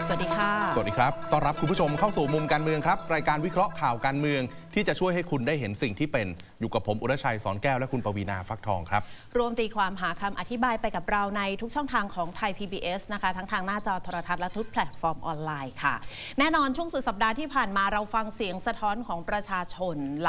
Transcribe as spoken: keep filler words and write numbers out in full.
สวัสดีค่ะสวัสดีครับต้อนรับคุณผู้ชมเข้าสู่มุมการเมืองครับรายการวิเคราะห์ข่าวการเมืองที่จะช่วยให้คุณได้เห็นสิ่งที่เป็นอยู่กับผมอุรชัยสอนแก้วและคุณปวีณาฟักทองครับรวมตีความหาคำอธิบายไปกับเราในทุกช่องทางของไทย พี บี เอส นะคะทั้งทางหน้าจอโทรทัศน์และทุกแพลตฟอร์มออนไลน์ค่ะแน่นอนช่วงสุดสัปดาห์ที่ผ่านมาเราฟังเสียงสะท้อนของประชาชน